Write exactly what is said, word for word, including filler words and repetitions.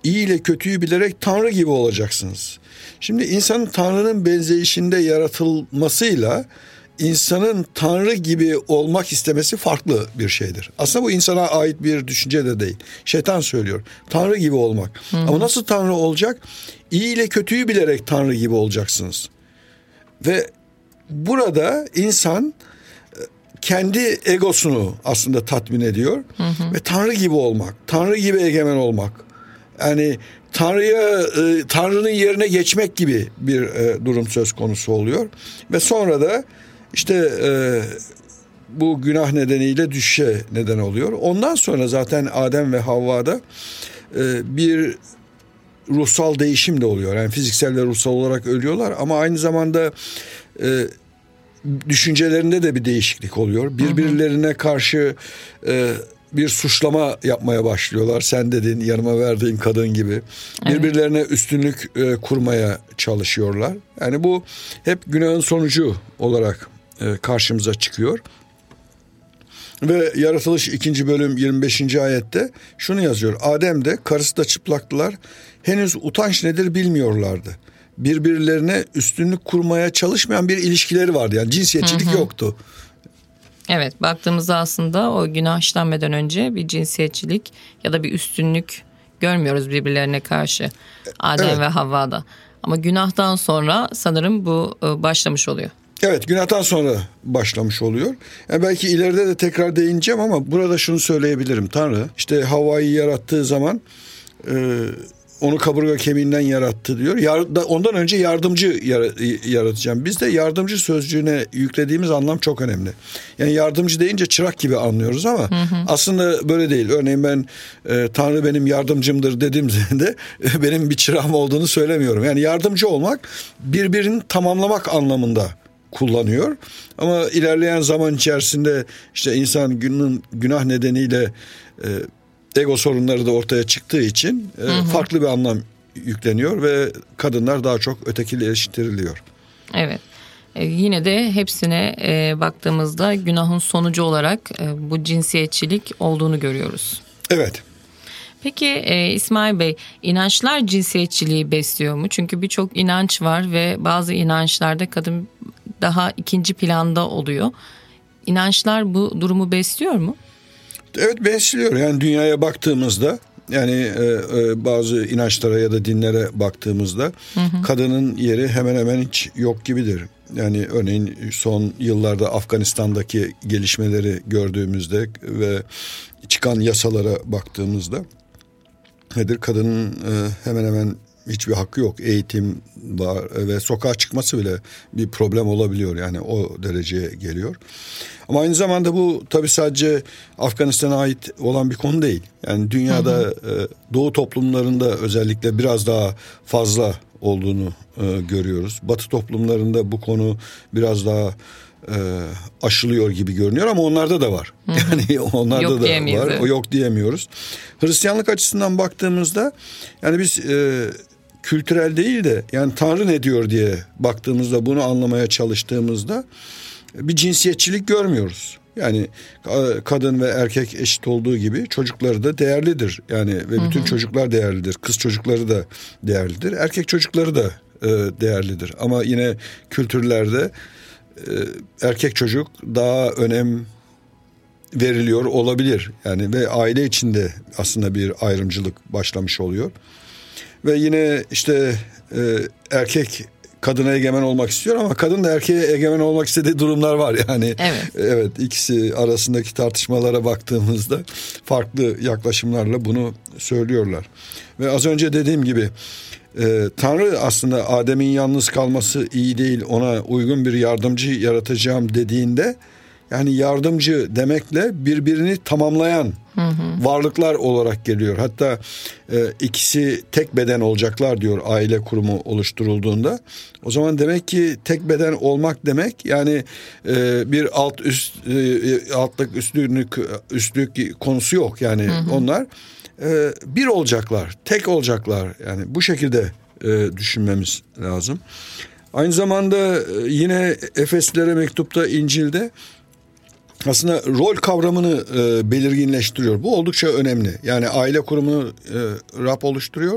iyi ile kötüyü bilerek Tanrı gibi olacaksınız. Şimdi insanın Tanrı'nın benzeyişinde yaratılmasıyla insanın Tanrı gibi olmak istemesi farklı bir şeydir. Aslında bu insana ait bir düşünce de değil. Şeytan söylüyor. Tanrı gibi olmak. Hı. Ama nasıl Tanrı olacak? İyi ile kötüyü bilerek Tanrı gibi olacaksınız. Ve burada insan kendi egosunu aslında tatmin ediyor. Hı hı. Ve Tanrı gibi olmak, Tanrı gibi egemen olmak. Yani Tanrı'ya, e, Tanrı'nın yerine geçmek gibi bir e, durum söz konusu oluyor. Ve sonra da işte e, bu günah nedeniyle düşüşe neden oluyor. Ondan sonra zaten Adem ve Havva'da e, bir ruhsal değişim de oluyor. Yani fiziksel ve ruhsal olarak ölüyorlar ama aynı zamanda e, düşüncelerinde de bir değişiklik oluyor. Birbirlerine karşı e, bir suçlama yapmaya başlıyorlar. Sen dedin, yanıma verdiğin kadın gibi. Birbirlerine evet. üstünlük e, kurmaya çalışıyorlar. Yani bu hep günahın sonucu olarak e, karşımıza çıkıyor. Ve Yaratılış ikinci bölüm yirmi beşinci ayette şunu yazıyor. Adem de karısı da çıplaktılar. Henüz utanç nedir bilmiyorlardı. Birbirlerine üstünlük kurmaya çalışmayan bir ilişkileri vardı. Yani cinsiyetçilik hı hı. yoktu. Evet, baktığımızda aslında o günah işlenmeden önce bir cinsiyetçilik ya da bir üstünlük görmüyoruz birbirlerine karşı Adem evet. ve Havva'da. Ama günahtan sonra sanırım bu başlamış oluyor. Evet, günahtan sonra başlamış oluyor. Yani belki ileride de tekrar değineceğim ama burada şunu söyleyebilirim. Tanrı işte Havva'yı yarattığı zaman e, onu kaburga kemiğinden yarattı diyor. Ondan önce yardımcı yaratacağım. Biz de yardımcı sözcüğüne yüklediğimiz anlam çok önemli. Yani yardımcı deyince çırak gibi anlıyoruz ama hı hı. aslında böyle değil. Örneğin ben e, Tanrı benim yardımcımdır dediğimde benim bir çırağım olduğunu söylemiyorum. Yani yardımcı olmak birbirini tamamlamak anlamında kullanıyor. Ama ilerleyen zaman içerisinde işte insan günün günah nedeniyle e, ego sorunları da ortaya çıktığı için e, hı hı. farklı bir anlam yükleniyor ve kadınlar daha çok ötekileştiriliyor. Evet. E, yine de hepsine e, baktığımızda günahın sonucu olarak e, bu cinsiyetçilik olduğunu görüyoruz. Evet. Peki e, İsmail Bey, inançlar cinsiyetçiliği besliyor mu? Çünkü birçok inanç var ve bazı inançlarda kadın daha ikinci planda oluyor. İnançlar bu durumu besliyor mu? Evet, besliyor. Yani dünyaya baktığımızda yani e, e, bazı inançlara ya da dinlere baktığımızda hı hı. kadının yeri hemen hemen hiç yok gibidir. Yani örneğin son yıllarda Afganistan'daki gelişmeleri gördüğümüzde ve çıkan yasalara baktığımızda nedir? Kadının e, hemen hemen hiçbir hakkı yok. Eğitim var ve sokağa çıkması bile bir problem olabiliyor. Yani o dereceye geliyor. Ama aynı zamanda bu tabii sadece Afganistan'a ait olan bir konu değil. Yani dünyada hı hı. Doğu toplumlarında özellikle biraz daha fazla olduğunu görüyoruz. Batı toplumlarında bu konu biraz daha aşılıyor gibi görünüyor ama onlarda da var. Hı hı. Yani onlarda yok da var. Evet. O yok diyemiyoruz. Hristiyanlık açısından baktığımızda yani biz e, kültürel değil de yani Tanrı ne diyor diye baktığımızda, bunu anlamaya çalıştığımızda bir cinsiyetçilik görmüyoruz. Yani kadın ve erkek eşit olduğu gibi çocukları da değerlidir. Yani ve bütün hı hı. çocuklar değerlidir. Kız çocukları da değerlidir. Erkek çocukları da e, değerlidir. Ama yine kültürlerde e, erkek çocuk daha önem veriliyor olabilir. Yani ve aile içinde aslında bir ayrımcılık başlamış oluyor. Ve yine işte e, erkek kadına egemen olmak istiyor ama kadın da erkeğe egemen olmak istediği durumlar var yani. Evet. Evet, ikisi arasındaki tartışmalara baktığımızda farklı yaklaşımlarla bunu söylüyorlar. Ve az önce dediğim gibi e, Tanrı aslında Adem'in yalnız kalması iyi değil, ona uygun bir yardımcı yaratacağım dediğinde yani yardımcı demekle birbirini tamamlayan hı hı. varlıklar olarak geliyor. Hatta e, ikisi tek beden olacaklar diyor aile kurumu oluşturulduğunda. O zaman demek ki tek beden olmak demek yani e, bir alt üst e, altlık üstlük üstlük konusu yok. Yani hı hı. onlar e, bir olacaklar, tek olacaklar. Yani bu şekilde e, düşünmemiz lazım. Aynı zamanda yine Efeslilere mektupta, İncil'de aslında rol kavramını e, belirginleştiriyor. Bu oldukça önemli. Yani aile kurumunu e, Rab oluşturuyor.